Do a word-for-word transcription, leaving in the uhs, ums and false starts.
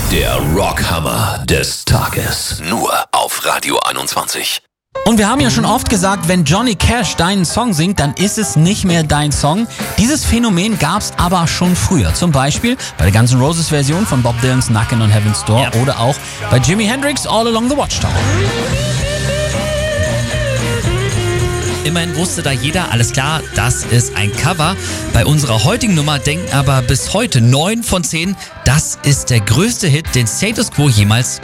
Der Rockhammer des Tages. Nur auf Radio einundzwanzig. Und wir haben ja schon oft gesagt, wenn Johnny Cash deinen Song singt, dann ist es nicht mehr dein Song. Dieses Phänomen gab's aber schon früher. Zum Beispiel bei der Guns N' Roses Version von Bob Dylans Knockin' on Heaven's Door ja. oder auch bei Jimi Hendrix All Along the Watchtower. Immerhin wusste da jeder, alles klar, das ist ein Cover. Bei unserer heutigen Nummer denken aber bis heute neun von zehn, das ist der größte Hit, den Status Quo jemals